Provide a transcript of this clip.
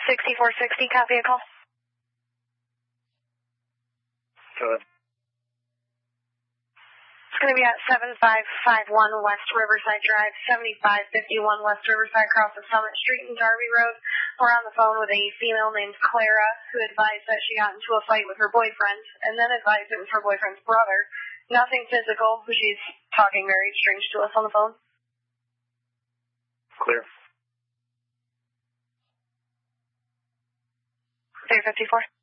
6460, copy a call. Go ahead. It's going to be at 7551 West Riverside Drive, 7551 West Riverside, across the Summit Street and Darby Road. We're on the phone with a female named Clara, who advised that she got into a fight with her boyfriend, and then advised it was her boyfriend's brother. Nothing physical, but she's talking very strange to us on the phone. Clear. Clear 54.